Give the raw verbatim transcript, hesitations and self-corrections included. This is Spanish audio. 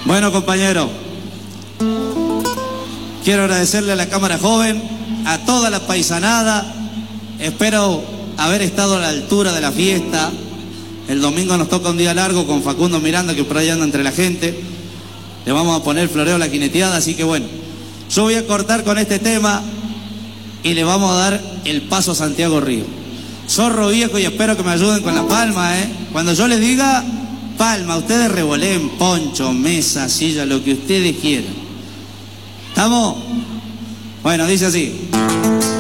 Bueno, compañero, quiero agradecerle a la Cámara Joven, a toda la paisanada. Espero haber estado a la altura de la fiesta. El domingo nos toca un día largo con Facundo Miranda, que por ahí anda entre la gente. Le vamos a poner floreo a la jineteada, así que bueno, yo voy a cortar con este tema y le vamos a dar el paso a Santiago Río. Zorro viejo, y espero que me ayuden con la palma, ¿eh? Cuando yo les diga palma, ustedes revoleen, poncho, mesa, silla, lo que ustedes quieran. ¿Estamos? Bueno, dice así.